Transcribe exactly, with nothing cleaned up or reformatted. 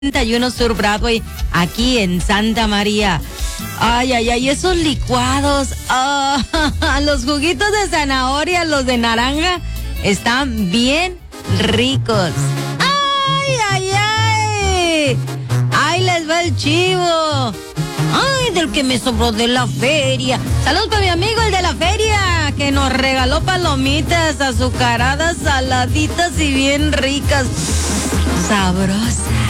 treinta y uno Sur Broadway, aquí en Santa María. Ay, ay, ay, esos licuados, ah, los juguitos de zanahoria, los de naranja, están bien ricos. Ay, ay, ay, ahí les va el chivo. Ay, del que me sobró de la feria. Saludos para mi amigo el de la feria, que nos regaló palomitas azucaradas, saladitas y bien ricas, sabrosas.